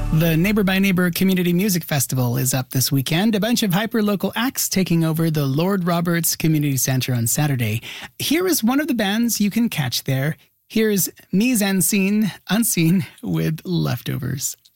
The Neighbor by Neighbor Community Music Festival is up this weekend. A bunch of hyper-local acts taking over the Lord Roberts Community Centre on Saturday. Here is one of the bands you can catch there. Here's Mise en Scene Unseen with Leftovers.